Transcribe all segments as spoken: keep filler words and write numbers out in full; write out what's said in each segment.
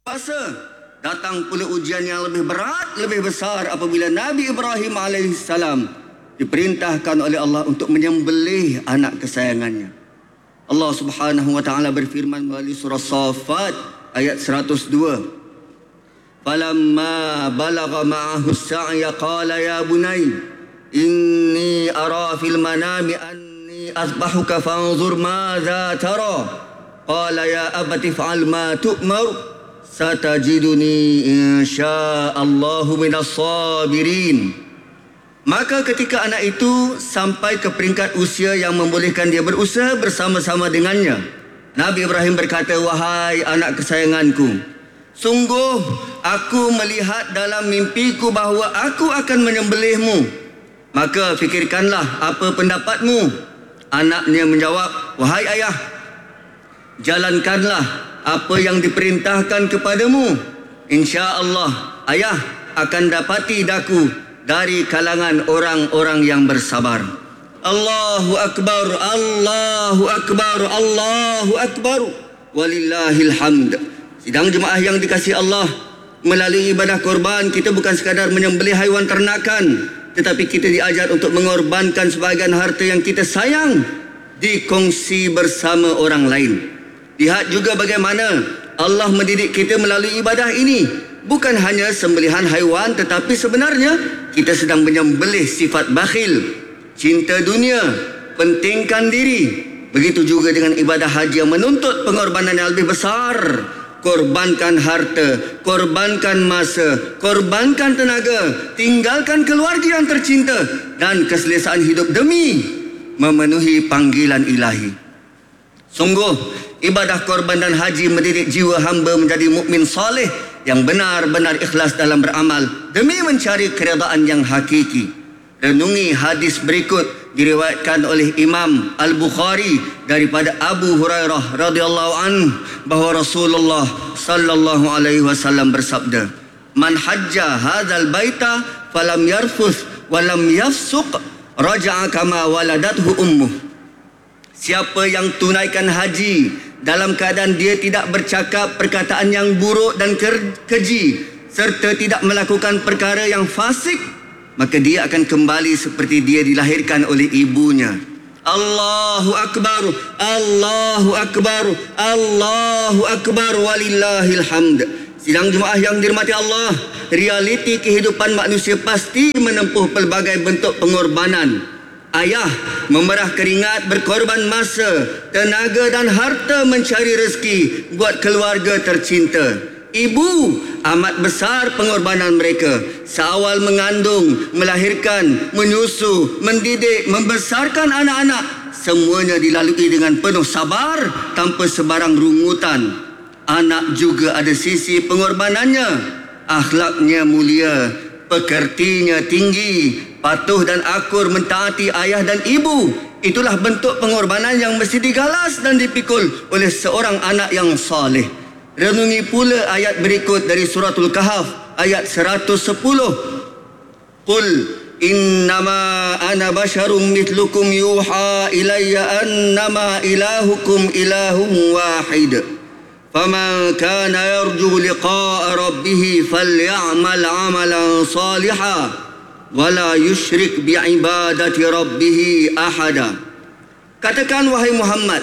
Puasa, datang pula ujian yang lebih berat, lebih besar apabila Nabi Ibrahim alaihissalam diperintahkan oleh Allah untuk menyembelih anak kesayangannya. Allah Subhanahu wa taala berfirman melalui surah Shafat ayat seratus dua. Falamma balagha ma'ahu as-sa'ya qala ya bunayya inni ara fil manami anni azbahuka fanzur madza tara. Qala ya abati fa'al ma tu'mar satajiduni insya'allahu minas sabirin. Maka ketika anak itu sampai ke peringkat usia yang membolehkan dia berusaha bersama-sama dengannya, Nabi Ibrahim berkata, wahai anak kesayanganku, sungguh aku melihat dalam mimpiku bahawa aku akan menyembelihmu. Maka fikirkanlah apa pendapatmu. Anaknya menjawab, wahai ayah, jalankanlah apa yang diperintahkan kepadamu. InsyaAllah ayah akan dapati daku dari kalangan orang-orang yang bersabar. Allahu Akbar, Allahu Akbar, Allahu Akbar, walillahil hamd. Sidang jemaah yang dikasihi Allah, melalui ibadah korban kita bukan sekadar menyembelih haiwan ternakan, tetapi kita diajar untuk mengorbankan sebahagian harta yang kita sayang dikongsi bersama orang lain. Lihat juga bagaimana Allah mendidik kita melalui ibadah ini. Bukan hanya sembelihan haiwan, tetapi sebenarnya kita sedang menyembelih sifat bakhil, cinta dunia, pentingkan diri. Begitu juga dengan ibadah haji yang menuntut pengorbanan yang lebih besar. Korbankan harta, korbankan masa, korbankan tenaga, tinggalkan keluarga yang tercinta dan keselesaan hidup demi memenuhi panggilan ilahi. Sungguh, ibadah korban dan haji mendidik jiwa hamba menjadi mukmin saleh yang benar-benar ikhlas dalam beramal demi mencari keredaan yang hakiki. Renungi hadis berikut diriwayatkan oleh Imam Al-Bukhari daripada Abu Hurairah radhiyallahu anhu bahawa Rasulullah sallallahu alaihi wasallam bersabda, "Man hajja hadzal baita falam yarfuth wa lam yafsuq raja'a kama waladathu ummuh." Siapa yang tunaikan haji dalam keadaan dia tidak bercakap perkataan yang buruk dan keji serta tidak melakukan perkara yang fasik, maka dia akan kembali seperti dia dilahirkan oleh ibunya. Allahu Akbar, Allahu Akbar, Allahu Akbar, walillahil hamd. Sidang jemaah yang dirahmati Allah, realiti kehidupan manusia pasti menempuh pelbagai bentuk pengorbanan. Ayah memerah keringat, berkorban masa, tenaga dan harta mencari rezeki buat keluarga tercinta. Ibu amat besar pengorbanan mereka. Seawal mengandung, melahirkan, menyusu, mendidik, membesarkan anak-anak, semuanya dilalui dengan penuh sabar tanpa sebarang rungutan. Anak juga ada sisi pengorbanannya. Akhlaknya mulia, pekertinya tinggi, patuh dan akur mentaati ayah dan ibu. Itulah bentuk pengorbanan yang mesti digalas dan dipikul oleh seorang anak yang saleh. Renungi pula ayat berikut dari suratul Kahf ayat seratus sepuluh. Qul innama ana basyarum mithlukum yuha ilayya annama ilahukum ilahun wahid. Faman kana yarju liqa'a rabbih falyamal 'amalan salihan wala yusyrik bi'ibadati rabbih ahada. Katakan wahai Muhammad,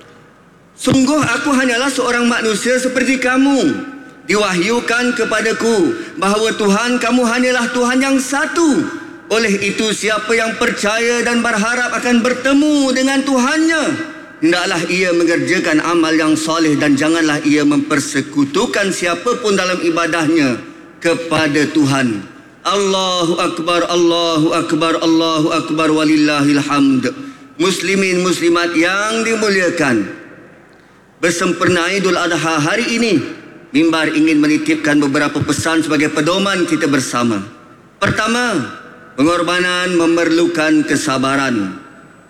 sungguh aku hanyalah seorang manusia seperti kamu. Diwahyukan kepadaku bahawa Tuhan kamu hanyalah Tuhan yang satu. Oleh itu siapa yang percaya dan berharap akan bertemu dengan Tuhannya, hendaklah ia mengerjakan amal yang soleh dan janganlah ia mempersekutukan siapapun dalam ibadahnya kepada Tuhan. Allahu Akbar, Allahu Akbar, Allahu Akbar, walillahil hamd. Muslimin muslimat yang dimuliakan, bersempena Idul Adha hari ini, mimbar ingin menitipkan beberapa pesan sebagai pedoman kita bersama. Pertama, pengorbanan memerlukan kesabaran.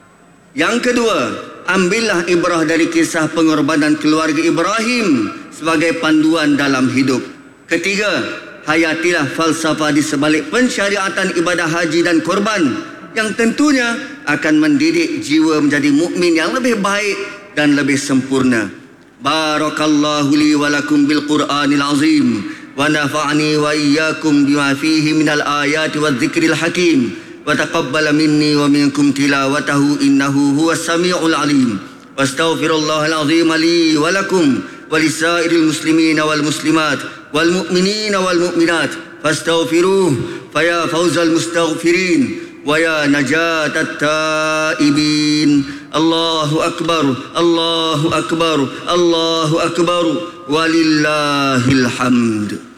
Yang kedua, ambillah ibrah dari kisah pengorbanan keluarga Ibrahim sebagai panduan dalam hidup. Ketiga, hayatilah falsafah di sebalik pensyariatan ibadah haji dan korban yang tentunya akan mendidik jiwa menjadi mukmin yang lebih baik dan lebih sempurna. Barakallahu li wa lakum bil Qur'anil azim wa nafa'ani wa iyyakum bima fihi minal ayati wadh-dhikril hakim wa taqabbala minni wa minkum tilawatahu innahu huwas samiul alim. Wastaghfirullahal azim li wa lakum wa lisairil muslimina wal muslimat wal mu'minina wal mu'minat fastaghfiruhu faya fawzal mustaghfirin wa ya najatat taibin. Allahu akbar, Allahu akbar, Allahu akbar, walillahil hamd.